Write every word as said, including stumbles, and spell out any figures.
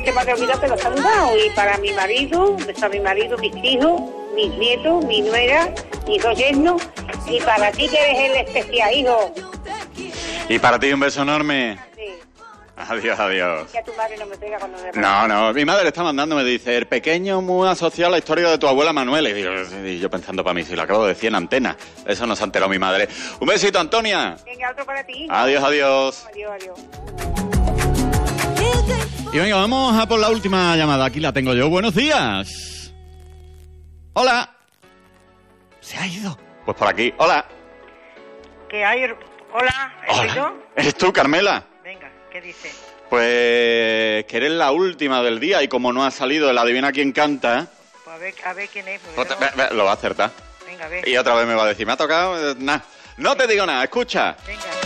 se me ha olvidado que los han dado. Y para mi marido, para mi marido, mis hijos, mis nietos, mi nuera, mis dos yernos. Y para ti que eres el especial, hijo. Y para ti un beso enorme. Sí. Adiós, adiós. Que a tu madre no me pega cuando me No, no, mi madre está mandando, me dice, el pequeño muy asociado a la historia de tu abuela Manuela. Y, digo, y yo pensando para mí, si lo acabo de decir en antena. Eso no se ha enterado mi madre. Un besito, Antonia. Venga, otro para ti. Adiós, adiós. Adiós, adiós. Y venga, vamos a por la última llamada. Aquí la tengo yo. Buenos días. Hola. Se ha ido. Pues por aquí. Hola. ¿Qué hay? Hola, ¿eres yo? ¿Eres tú, Carmela? Venga, ¿qué dices? Pues que eres la última del día y como no ha salido el adivina quién canta, Pues a ver, a ver quién es. pues te- no... ve- ve- lo va a acertar. Venga, a ver. Y otra vez me va a decir, me ha tocado, eh, nada. No te digo nada, escucha. Venga.